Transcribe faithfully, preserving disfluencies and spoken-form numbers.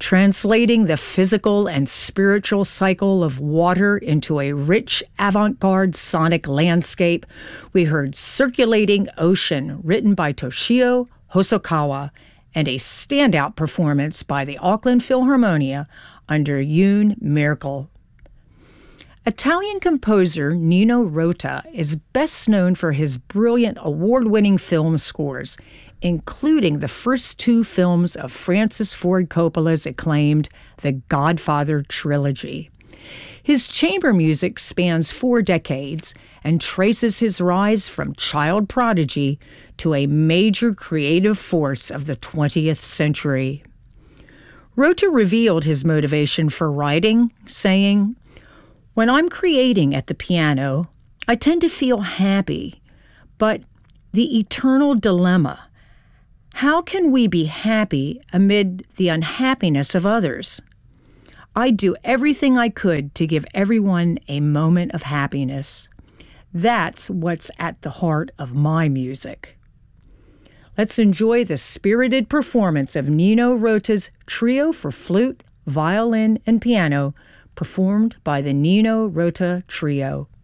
Translating the physical and spiritual cycle of water into a rich avant-garde sonic landscape, we heard Circulating Ocean, written by Toshio Hosokawa, and a standout performance by the Auckland Philharmonia under Yoon Merkel. Italian composer Nino Rota is best known for his brilliant award-winning film scores, including the first two films of Francis Ford Coppola's acclaimed The Godfather trilogy. His chamber music spans four decades and traces his rise from child prodigy to a major creative force of the twentieth century. Rota revealed his motivation for writing, saying, "When I'm creating at the piano, I tend to feel happy, but the eternal dilemma, how can we be happy amid the unhappiness of others? I'd do everything I could to give everyone a moment of happiness. That's what's at the heart of my music." Let's enjoy the spirited performance of Nino Rota's Trio for Flute, Violin, and Piano, performed by the Nino Rota Trio.